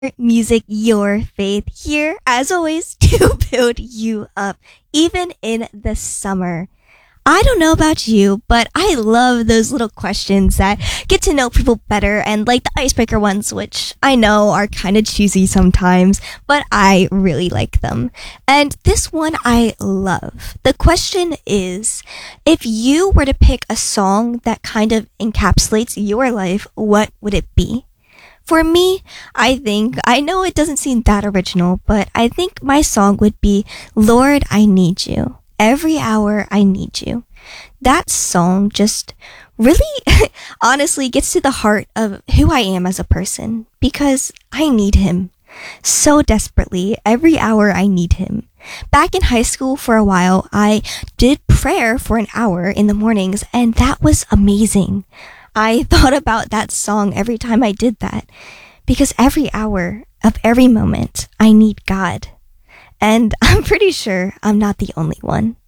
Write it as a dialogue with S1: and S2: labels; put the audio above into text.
S1: Music, your faith here, as always, to build you up, even in the summer. I don't know about you, but I love those little questions that get to know people better and like the icebreaker ones, which I know are kind of cheesy sometimes, but I really like them. And this one I love. The question is, if you were to pick a song that kind of encapsulates your life, what would it be? For me, I know it doesn't seem that original, but I think my song would be Lord, I Need You. Every hour I need you. That song just really honestly gets to the heart of who I am as a person because I need him so desperately. Every hour I need him. Back in high school for a while, I did prayer for an hour in the mornings and that was amazing. I thought about that song every time I did that because every hour of every moment I need God. And I'm pretty sure I'm not the only one.